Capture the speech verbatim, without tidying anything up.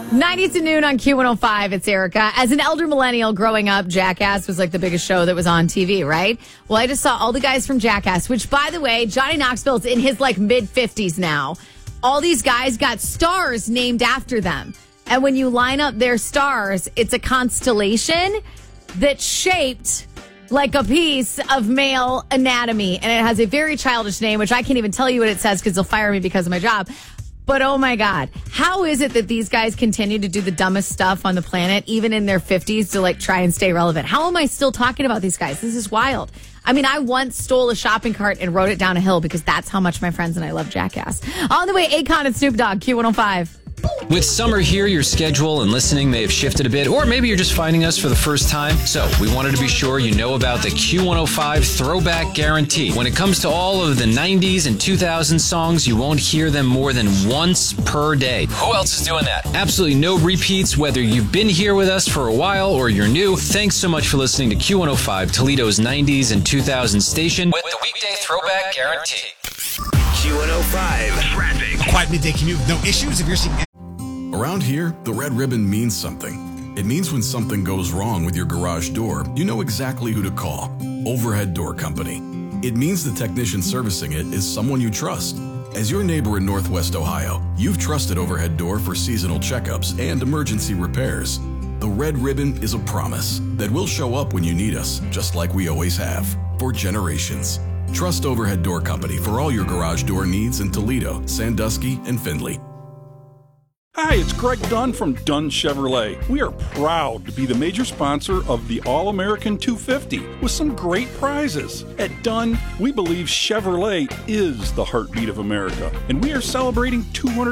ninety to noon on Q one oh five. It's Erica. As an elder millennial growing up, Jackass was like the biggest show that was on T V, right? Well, I just saw all the guys from Jackass, which, by the way, Johnny Knoxville's in his like mid fifties now. All these guys got stars named after them. And when you line up their stars, it's a constellation that's shaped like a piece of male anatomy. And it has a very childish name, which I can't even tell you what it says because they'll fire me because of my job. But oh my God, how is it that these guys continue to do the dumbest stuff on the planet, even in their fifties, to like try and stay relevant? How am I still talking about these guys? This is wild. I mean, I once stole a shopping cart and rode it down a hill because that's how much my friends and I love Jackass. On the way, Akon and Snoop Dogg, Q one oh five. With summer here, your schedule and listening may have shifted a bit, or maybe you're just finding us for the first time. So we wanted to be sure you know about the Q one oh five Throwback Guarantee. When it comes to all of the nineties and two thousands songs, you won't hear them more than once per day. Who else is doing that? Absolutely no repeats, whether you've been here with us for a while or you're new. Thanks so much for listening to Q one oh five, Toledo's nineties and two thousands station with the weekday Throwback Guarantee. Q one oh five Traffic. A quiet midday commute, no issues if you're seeing... Around here, the red ribbon means something. It means when something goes wrong with your garage door, you know exactly who to call. Overhead Door Company. It means the technician servicing it is someone you trust. As your neighbor in Northwest Ohio, you've trusted Overhead Door for seasonal checkups and emergency repairs. The red ribbon is a promise that we'll show up when you need us, just like we always have, for generations. Trust Overhead Door Company for all your garage door needs in Toledo, Sandusky, and Findlay. Hi, it's Greg Dunn from Dunn Chevrolet. We are proud to be the major sponsor of the All-American two fifty with some great prizes. At Dunn, we believe Chevrolet is the heartbeat of America, and we are celebrating two hundred